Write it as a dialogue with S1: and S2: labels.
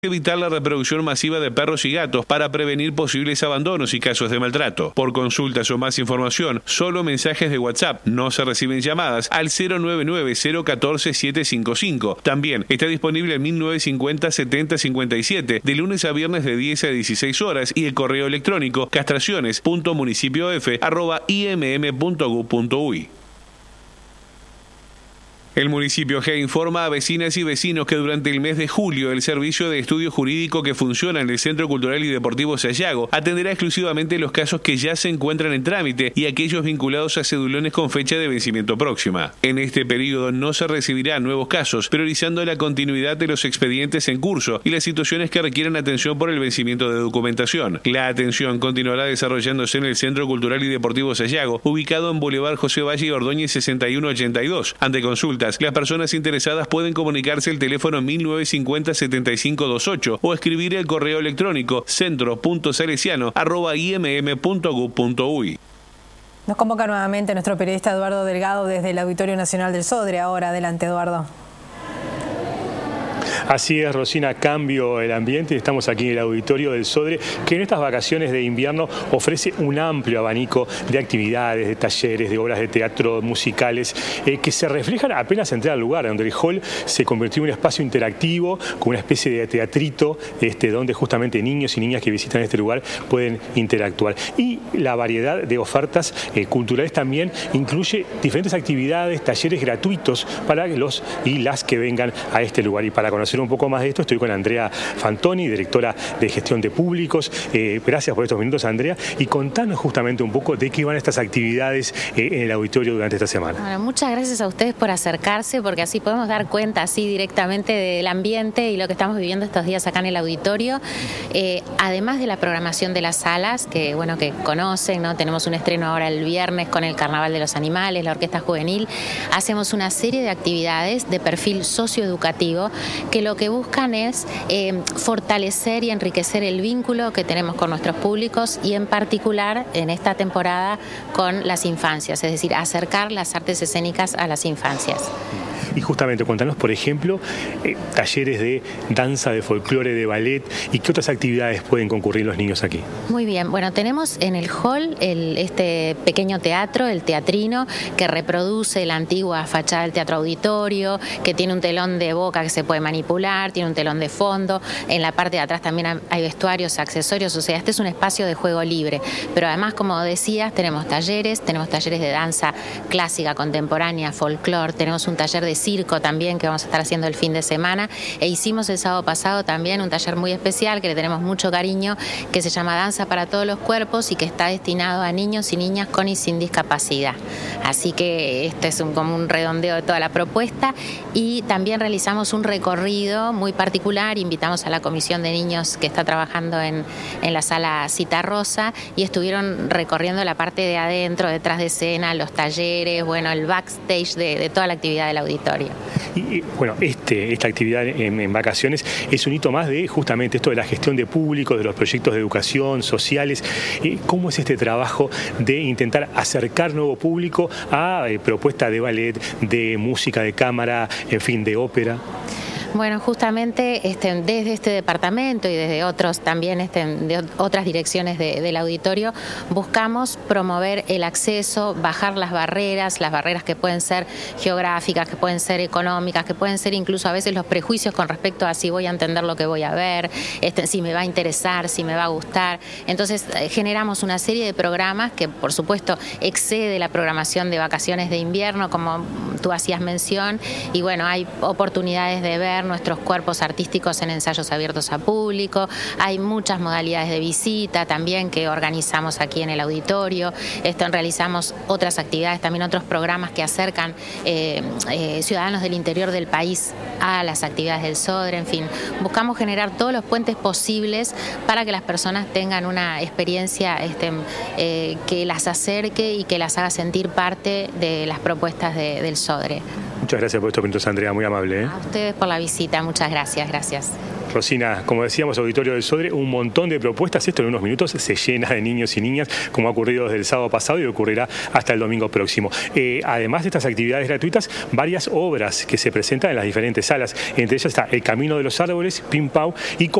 S1: Evitar la reproducción masiva de perros y gatos para prevenir posibles abandonos y casos de maltrato. Por consultas o más información, solo mensajes de WhatsApp, no se reciben llamadas al 099-014-755. También está disponible el 1950-7057 de lunes a viernes de 10 a 16 horas y el correo electrónico castraciones.municipiof@imm.gov.uy. El municipio G informa a vecinas y vecinos que durante el mes de julio el servicio de estudio jurídico que funciona en el Centro Cultural y Deportivo Sayago atenderá exclusivamente los casos que ya se encuentran en trámite y aquellos vinculados a cedulones con fecha de vencimiento próxima. En este periodo no se recibirán nuevos casos, priorizando la continuidad de los expedientes en curso y las situaciones que requieran atención por el vencimiento de documentación. La atención continuará desarrollándose en el Centro Cultural y Deportivo Sayago, ubicado en Boulevard José Valle y Ordóñez 6182. Ante consulta, las personas interesadas pueden comunicarse al teléfono 1950-7528 o escribir el correo electrónico centro.salesiano@imm.gov.uy.
S2: Nos convoca nuevamente nuestro periodista Eduardo Delgado desde el Auditorio Nacional del Sodre. Ahora, adelante, Eduardo.
S3: Así es, Rosina, cambio el ambiente. Estamos aquí en el Auditorio del Sodre, que en estas vacaciones de invierno ofrece un amplio abanico de actividades, de talleres, de obras de teatro, musicales, que se reflejan apenas entrar al lugar, donde el hall se convirtió en un espacio interactivo, con una especie de teatrito, donde justamente niños y niñas que visitan este lugar pueden interactuar. Y la variedad de ofertas culturales también incluye diferentes actividades, talleres gratuitos para los y las que vengan a este lugar. Y para conocer un poco más de esto, estoy con Andrea Fantoni, directora de Gestión de Públicos. Gracias por estos minutos, Andrea, y contanos justamente un poco de qué van estas actividades en el auditorio durante esta semana.
S4: Bueno, muchas gracias a ustedes por acercarse, porque así podemos dar cuenta así directamente del ambiente y lo que estamos viviendo estos días acá en el auditorio. Además de la programación de las salas, que bueno, que conocen, ¿no? Tenemos un estreno ahora el viernes con el Carnaval de los Animales, la Orquesta Juvenil. Hacemos una serie de actividades de perfil socioeducativo que lo que buscan es fortalecer y enriquecer el vínculo que tenemos con nuestros públicos y en particular en esta temporada con las infancias, es decir, acercar las artes escénicas a las infancias.
S3: Y justamente, cuéntanos, por ejemplo, talleres de danza, de folclore, de ballet, y qué otras actividades pueden concurrir los niños aquí.
S4: Muy bien, bueno, tenemos en el hall este pequeño teatro, el teatrino, que reproduce la antigua fachada del teatro auditorio, que tiene un telón de boca que se puede manipular, tiene un telón de fondo, en la parte de atrás también hay vestuarios, accesorios, o sea, este es un espacio de juego libre, pero además, como decías, tenemos talleres de danza clásica, contemporánea, folclore, tenemos un taller de circo también que vamos a estar haciendo el fin de semana, e hicimos el sábado pasado también un taller muy especial que le tenemos mucho cariño, que se llama Danza para todos los cuerpos y que está destinado a niños y niñas con y sin discapacidad. Así que este es como un redondeo de toda la propuesta, y también realizamos un recorrido muy particular, invitamos a la comisión de niños que está trabajando en la sala Citarrosa y estuvieron recorriendo la parte de adentro, detrás de escena, los talleres, bueno, el backstage de toda la actividad del auditorio.
S3: Y bueno, esta actividad en vacaciones es un hito más de justamente esto de la gestión de públicos, de los proyectos de educación, sociales. ¿Cómo es este trabajo de intentar acercar nuevo público a propuesta de ballet, de música de cámara, en fin, de ópera?
S4: Bueno, justamente desde este departamento y desde otros también de otras direcciones del auditorio, buscamos promover el acceso, bajar las barreras que pueden ser geográficas, que pueden ser económicas, que pueden ser incluso a veces los prejuicios con respecto a si voy a entender lo que voy a ver, si me va a interesar, si me va a gustar. Entonces generamos una serie de programas que por supuesto excede la programación de vacaciones de invierno, como tú hacías mención, y bueno, hay oportunidades de ver nuestros cuerpos artísticos en ensayos abiertos a público, hay muchas modalidades de visita también que organizamos aquí en el auditorio, realizamos otras actividades, también otros programas que acercan ciudadanos del interior del país a las actividades del Sodre, en fin, buscamos generar todos los puentes posibles para que las personas tengan una experiencia que las acerque y que las haga sentir parte de las propuestas del Sodre.
S3: Muchas gracias por estos minutos, Andrea, muy amable.
S4: A ustedes por la visita, muchas gracias.
S3: Rosina, como decíamos, Auditorio del Sodre, un montón de propuestas. Esto en unos minutos se llena de niños y niñas, como ha ocurrido desde el sábado pasado y ocurrirá hasta el domingo próximo. Además de estas actividades gratuitas, varias obras que se presentan en las diferentes salas. Entre ellas está El Camino de los Árboles, Pim Pau y